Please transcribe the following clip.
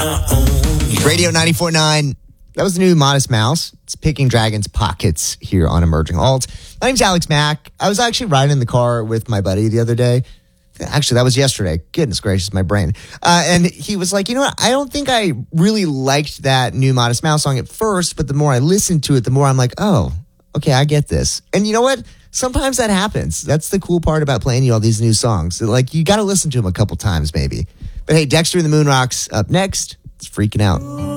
Radio 94.9. That was the new Modest Mouse. It's Picking Dragons Pockets here on Emerging Alt. My name's Alex Mack. I was actually riding in the car with my buddy the other day. Actually, that was yesterday. Goodness gracious, my brain. And he was like, you know what? I don't think I really liked that new Modest Mouse song at first, but the more I listened to it, the more I'm like, oh, okay, I get this. And you know what? Sometimes that happens. That's the cool part about playing you all these new songs. You got to listen to them a couple times maybe. But hey, Dexter and the Moonrocks up next. It's Freaking Out.